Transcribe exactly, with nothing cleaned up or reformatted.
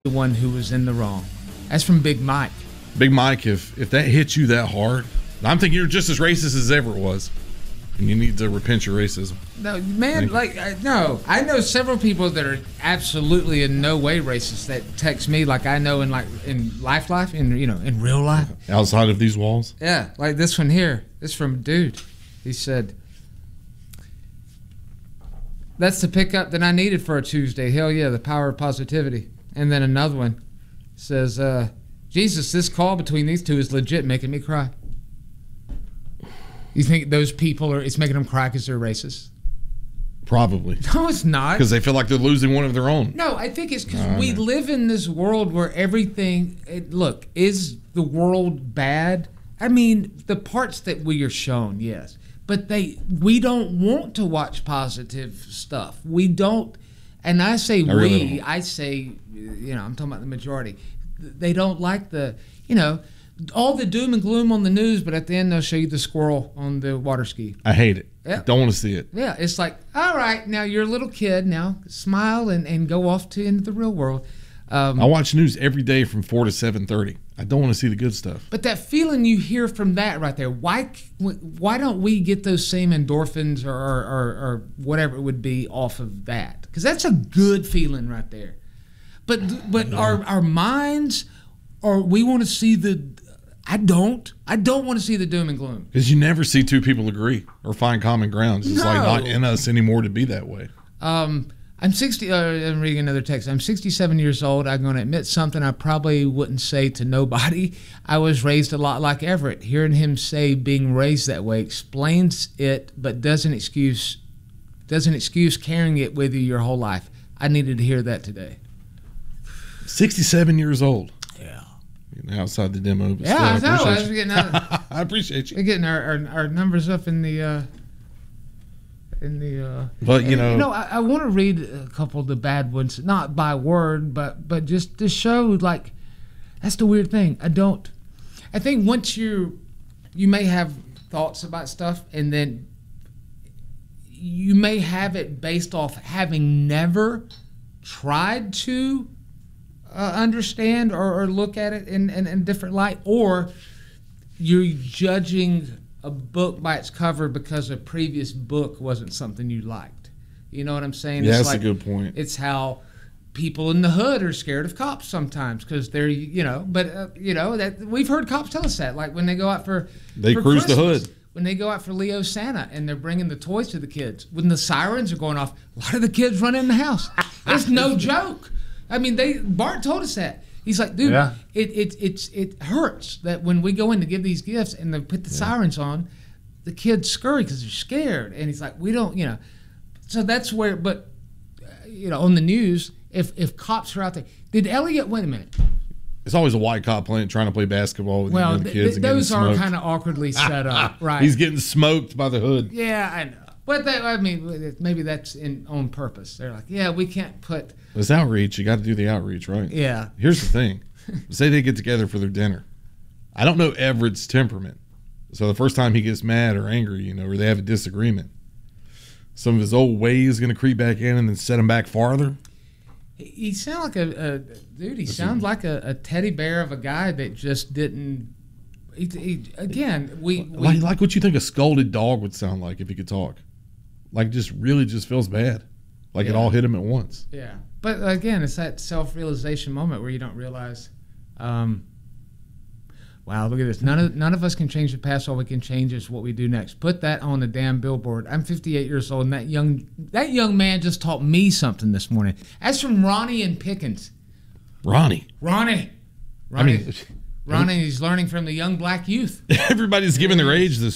the one who was in the wrong. That's from Big Mike. Big Mike, if if that hits you that hard, I'm thinking you're just as racist as ever it was. And you need to repent your racism. No, man, like, I, no. I know several people that are absolutely in no way racist that text me like I know in like in life life, in, you know, in real life. Outside of these walls? Yeah, like this one here. This from a dude. He said, that's the pickup that I needed for a Tuesday. Hell yeah, the power of positivity. And then another one says, uh, Jesus, this call between these two is legit making me cry. You think those people are, it's making them cry because they're racist? Probably. No, it's not. Because they feel like they're losing one of their own. No, I think it's because no, we no. live in this world where everything, it, look, is the world bad? I mean, the parts that we are shown, yes. But they, we don't want to watch positive stuff. We don't, and I say I we, really don't. I say, you know, I'm talking about the majority. They don't like the, you know, all the doom and gloom on the news, but at the end they'll show you the squirrel on the water ski. I hate it. Yep. Don't want to see it. Yeah, it's like, all right, now you're a little kid. Now smile and, and go off to into the real world. Um, I watch news every day from four to seven thirty. I don't want to see the good stuff. But that feeling you hear from that right there, why why don't we get those same endorphins or or, or, or whatever it would be off of that? Because that's a good feeling right there. But but our our minds, or we want to see the. I don't. I don't want to see the doom and gloom. Because you never see two people agree or find common grounds. It's No. like not in us anymore to be that way. Um, I'm sixty. Uh, I'm reading another text. I'm sixty-seven years old. I'm going to admit something I probably wouldn't say to nobody. I was raised a lot like Everett. Hearing him say being raised that way explains it, but doesn't excuse doesn't excuse carrying it with you your whole life. I needed to hear that today. sixty-seven years old. Yeah. Getting outside the demo. But Yeah, I still, know. I I was appreciate you. getting, uh, I appreciate you. we're getting our, our our numbers up in the uh, in the. Uh, But, you know. you know, I, I want to read a couple of the bad ones, not by word, but but just to show, like, that's the weird thing. I don't. I think once you you may have thoughts about stuff, and then you may have it based off having never tried to uh, understand or, or look at it in, in, in a different light, or you're judging a book by its cover because a previous book wasn't something you liked. You know what I'm saying? Yeah, It's that's like, a good point. It's how people in the hood are scared of cops sometimes because they're, you know, but, uh, you know, that we've heard cops tell us that, like when they go out for They for cruise the Christmas, hood. when they go out for Leo Santa and they're bringing the toys to the kids, when the sirens are going off, a lot of the kids run in the house. It's no joke. I mean, they Bart told us that. He's like, dude, Yeah. it, it, it's, it hurts that when we go in to give these gifts and they put the yeah. sirens on, the kids scurry because they're scared. And he's like, we don't, you know. So that's where, but, uh, you know, on the news, if if cops are out there, did Elliot, wait a minute. It's always a white cop playing, trying to play basketball with well, young th- kids th- and those getting are smoked. kind of awkwardly set up, right? He's getting smoked by the hood. Yeah, I know. But that, I mean, maybe that's in on purpose. They're like, yeah, we can't put. It's outreach. You got to do the outreach, right? Yeah. Here's the thing. Say they get together for their dinner. I don't know Everett's temperament. So the first time he gets mad or angry, you know, or they have a disagreement, some of his old ways going to creep back in and then set him back farther. He sounds like a, a dude. He sounds like a, a teddy bear of a guy that just didn't. He, he, again, we, we like, like what you think a scolded dog would sound like if he could talk. Like just really just feels bad. Like yeah. it all hit him at once. Yeah. But again, it's that self-realization moment where you don't realize, um, wow, look at this. None of none of us can change the past. All we can change is what we do next. Put that on the damn billboard. I'm fifty-eight years old, and that young that young man just taught me something this morning. That's from Ronnie and Pickens. Ronnie. Ronnie. Ronnie. I mean, Ronnie, he's learning from the young black youth. Everybody's giving their age this